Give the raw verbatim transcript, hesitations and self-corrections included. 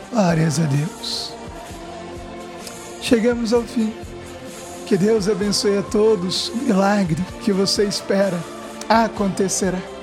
Glórias a Deus. Chegamos ao fim. Que Deus abençoe a todos. O milagre que você espera acontecerá.